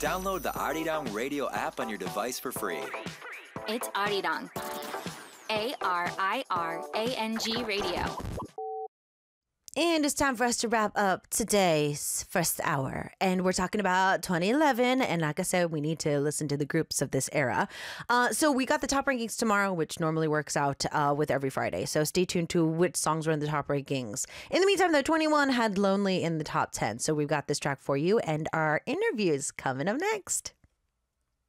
Download the Arirang Radio app on your device for free. It's Arirang. ARIRANG Radio. And it's time for us to wrap up today's first hour. And we're talking about 2011. And like I said, we need to listen to the groups of this era. So we got the top rankings tomorrow, which normally works out with every Friday. So stay tuned to which songs were in the top rankings. In the meantime, though, 21 had Lonely in the top 10. So we've got this track for you. And our interviews coming up next.